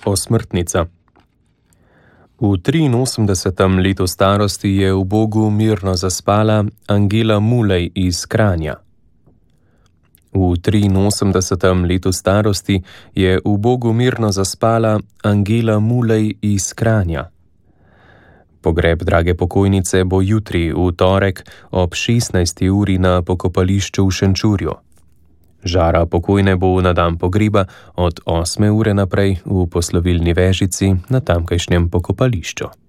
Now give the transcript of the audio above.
osmrtnica. V 83. letu starosti je v Bogu mirno zaspala Angela Mulej iz Kranja. V 83. letu starosti je v Bogu mirno zaspala Angela Mulej iz Kranja. Pogreb drage pokojnice bo jutri, v torek, ob 16. uri na pokopališču v Šenčurju. Žara pokojne bo na dan pogreba od 8. ure naprej v poslovilni vežici na tamkajšnjem pokopališču.